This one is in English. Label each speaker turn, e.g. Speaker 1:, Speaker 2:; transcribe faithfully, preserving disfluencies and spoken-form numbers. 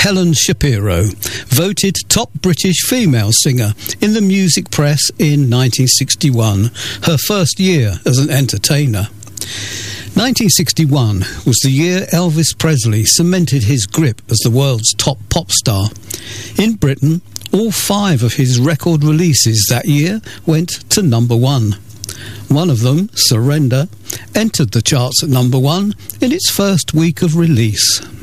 Speaker 1: Helen Shapiro, voted top British female singer in the music press in nineteen sixty-one, her first year as an entertainer. nineteen sixty-one was the year Elvis Presley cemented his grip as the world's top pop star. In Britain, all five of his record releases that year went to number one. One of them, Surrender, entered the charts at number one in its first week of release.